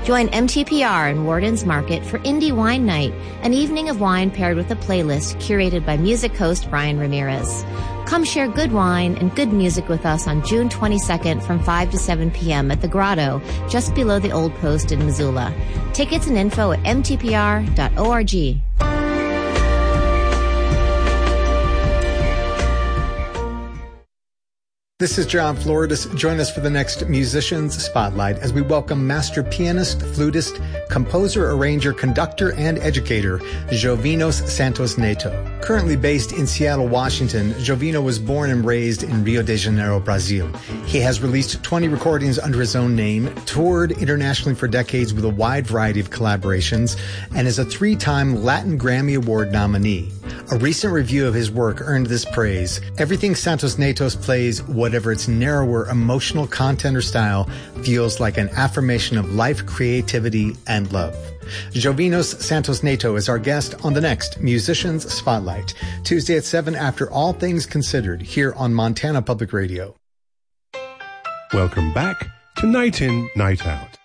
Join MTPR and Warden's Market for Indie Wine Night, an evening of wine paired with a playlist curated by music host Brian Ramirez. Come share good wine and good music with us on June 22nd from 5 to 7 p.m. at the Grotto, just below the Old Post in Missoula. Tickets and info at mtpr.org. This is John Floridas. Join us for the next Musicians Spotlight as we welcome master pianist, flutist, composer, arranger, conductor, and educator, Jovinos Santos Neto. Currently based in Seattle, Washington, Jovino was born and raised in Rio de Janeiro, Brazil. He has released 20 recordings under his own name, toured internationally for decades with a wide variety of collaborations, and is a 3-time Latin Grammy Award nominee. A recent review of his work earned this praise. Everything Santos Netos plays, whatever its narrower emotional content or style, feels like an affirmation of life, creativity, and love. Jovinos Santos Neto is our guest on the next Musicians Spotlight, Tuesday at 7 after All Things Considered, here on Montana Public Radio. Welcome back to Night In, Night Out.